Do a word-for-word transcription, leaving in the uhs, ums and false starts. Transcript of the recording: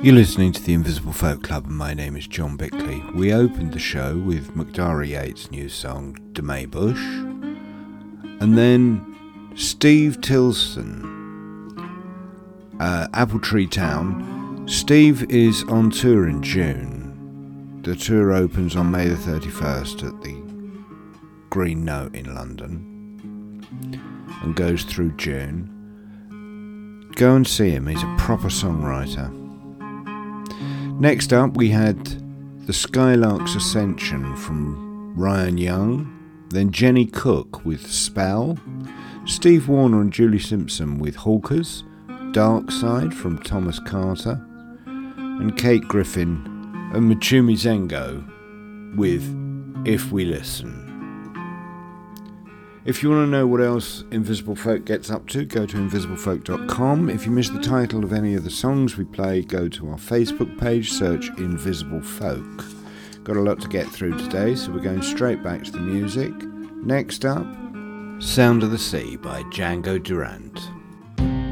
You're listening to the Invisible Folk Club and my name is John Bickley. We opened the show with McDara Yates' new song, De May Bush, and then Steve Tilson, uh, Apple Tree Town. Steve is on tour in June. The tour opens on May the thirty-first at the Green Note in London and goes through June. Go and see him, he's a proper songwriter. Next up we had The Skylark's Ascension from Ryan Young, then Jenny Cook with Spell, Steve Warner and Julie Simpson with Hawkers, Dark Side from Thomas Carter, and Kate Griffin and Machumi Zengo with If We Listen. If you want to know what else Invisible Folk gets up to, go to invisible folk dot com. If you miss the title of any of the songs we play, go to our Facebook page, search Invisible Folk. Got a lot to get through today, so we're going straight back to the music. Next up, Sound of the Sea by Django Durant.